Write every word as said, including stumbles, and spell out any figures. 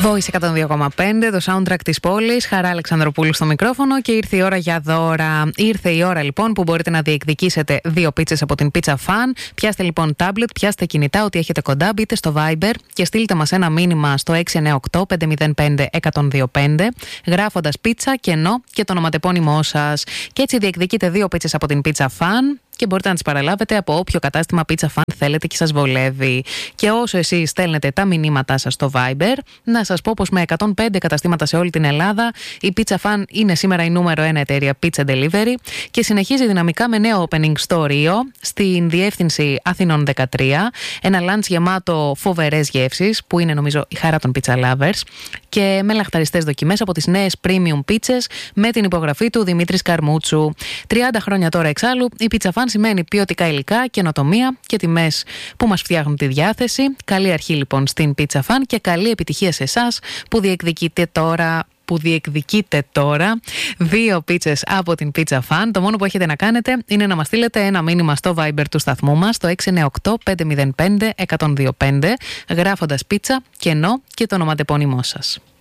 Voice εκατόν δύο κόμμα πέντε, το soundtrack της πόλης. Χαρά Αλεξανδροπούλου στο μικρόφωνο και ήρθε η ώρα για δώρα. Ήρθε η ώρα λοιπόν που μπορείτε να διεκδικήσετε δύο πίτσες από την Pizza Fan. Πιάστε λοιπόν tablet, πιάστε κινητά, ό,τι έχετε κοντά, μπείτε στο Viber και στείλτε μας ένα μήνυμα στο έξι εννιά οκτώ πέντε μηδέν πέντε εκατόν δύο πέντε, γράφοντας πίτσα, κενό και το ονοματεπώνυμό σας. Και έτσι διεκδικείτε δύο πίτσες από την Pizza Fan και μπορείτε να τις παραλάβετε από όποιο κατάστημα Pizza Fan θέλετε και σας βολεύει. Και όσο εσείς στέλνετε τα μηνύματά σας στο Viber, να σας πω πως με εκατόν πέντε καταστήματα σε όλη την Ελλάδα, η Pizza Fan είναι σήμερα η νούμερο ένα εταιρεία Pizza Delivery και συνεχίζει δυναμικά με νέο opening στο Ρίο, στην διεύθυνση Αθηνών δεκατρία. Ένα lunch γεμάτο φοβερές γεύσεις, που είναι νομίζω η χαρά των pizza lovers, και με λαχταριστές δοκιμές από τις νέες premium pizzas με την υπογραφή του Δημήτρη Καρμούτσου. τριάντα χρόνια τώρα εξάλλου, η Pizza Fan σημαίνει ποιοτικά υλικά, καινοτομία και τιμές που μας φτιάχνουν τη διάθεση. Καλή αρχή λοιπόν στην Pizza Fan και καλή επιτυχία σε εσάς που διεκδικείτε τώρα. που διεκδικείτε τώρα δύο πίτσες από την Pizza Fan. Το μόνο που έχετε να κάνετε είναι να μας στείλετε ένα μήνυμα στο Viber του σταθμού μας, στο έξι εννιά οκτώ πέντε μηδέν πέντε εκατόν δύο πέντε, γράφοντας πίτσα, κενό και το ονοματεπώνυμό σας.